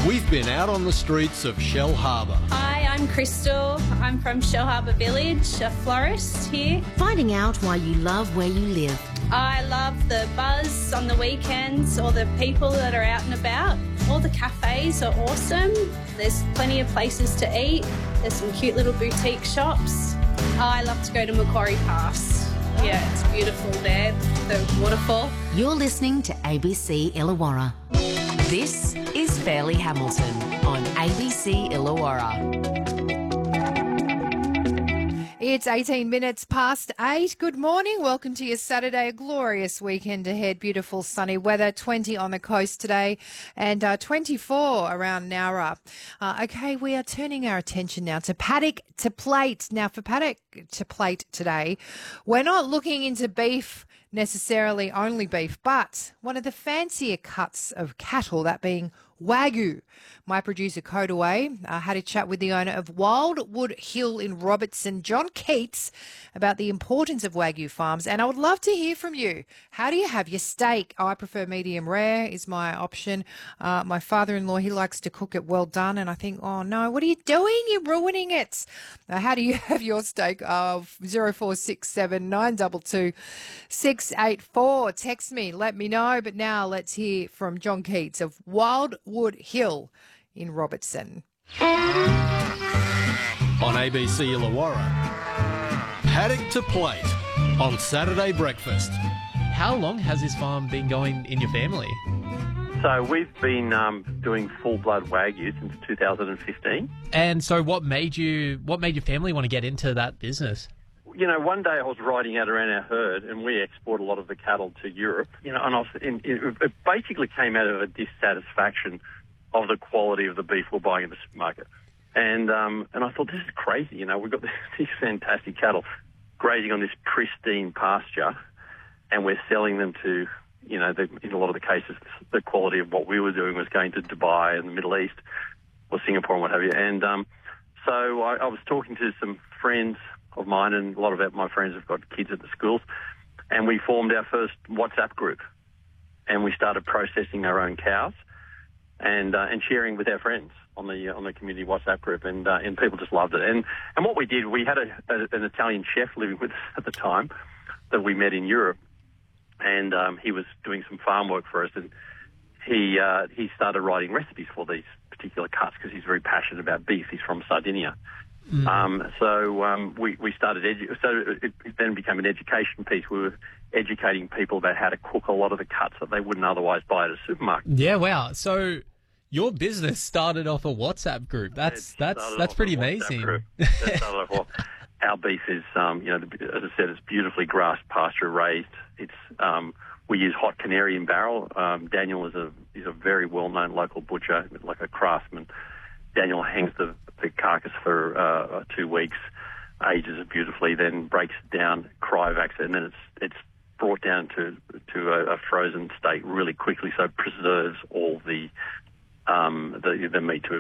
We've been out on the streets of Shell Harbour. Hi, I'm Crystal. I'm from Shell Harbour Village, a florist here. Finding out why you love where you live. I love the buzz on the weekends, all the people that are out and about. All the cafes are awesome. There's plenty of places to eat. There's some cute little boutique shops. I love to go to Macquarie Pass. Yeah, it's beautiful there, the waterfall. You're listening to ABC Illawarra. This is Fairleigh Hamilton on ABC Illawarra. It's 18 minutes past 8. Good morning. Welcome to your Saturday. A glorious weekend ahead. Beautiful sunny weather. 20 on the coast today and 24 around Nowra. Okay, we are turning our attention now to paddock to plate. Now, for paddock to plate today, we're not looking into beef necessarily only beef, but one of the fancier cuts of cattle, that being Wagyu. My producer, Kodaway, had a chat with the owner of Wildwood Hill in Robertson, John Keats, about the importance of Wagyu farms. And I would love to hear from you. How do you have your steak? I prefer medium rare is my option. My father-in-law, he likes to cook it well done. And I think, oh, no, what are you doing? You're ruining it. How do you have your steak? 0467 922 684. Text me. Let me know. But now let's hear from John Keats of Wildwood Hill in Robertson. On ABC Illawarra, paddock to plate on Saturday breakfast. How long has this farm been going in your family? So we've been doing full-blood Wagyu since 2015. And so what made your family want to get into that business? You know, one day I was riding out around our herd, and we export a lot of the cattle to Europe. You know, and it basically came out of a dissatisfaction of the quality of the beef we're buying in the supermarket. And I thought, this is crazy. You know, we've got these fantastic cattle grazing on this pristine pasture, and we're selling them to, you know, in a lot of the cases, the quality of what we were doing was going to Dubai and the Middle East or Singapore and what have you. And so I was talking to some friends of mine, and a lot of my friends have got kids at the schools, and we formed our first WhatsApp group, and we started processing our own cows and sharing with our friends on the community WhatsApp group, and people just loved it. And what we did, we had an Italian chef living with us at the time that we met in Europe, and he was doing some farm work for us, and he started writing recipes for these particular cuts because he's very passionate about beef. He's from Sardinia. So we started, so it then became an education piece. We were educating people about how to cook a lot of the cuts that they wouldn't otherwise buy at a supermarket. Yeah, wow. So your business started off a WhatsApp group. That's pretty amazing. Our beef is, you know, as I said, it's beautifully grassed, pasture raised. It's we use hot canary in barrel. Daniel is a very well-known local butcher, like a craftsman. Daniel hangs the carcass for 2 weeks, ages it beautifully, then breaks it down, cryovacs it, and then it's brought down to a frozen state really quickly, so it preserves all the meat to